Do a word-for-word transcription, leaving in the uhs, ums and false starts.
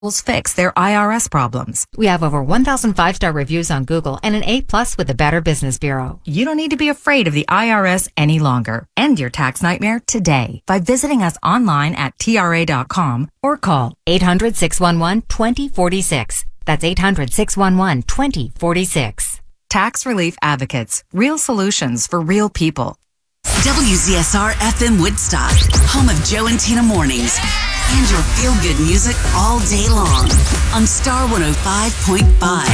fix their I R S problems. We have over one thousand five-star reviews on Google and an A plus with the Better Business Bureau. You don't need to be afraid of the I R S any longer. End your tax nightmare today by visiting us online at T R A dot com or call eight hundred, six one one, two zero four six. That's eight hundred, six one one, two zero four six. Tax Relief Advocates. Real solutions for real people. W Z S R F M Woodstock, home of Joe and Tina Mornings. And your feel-good music all day long on Star one oh five point five.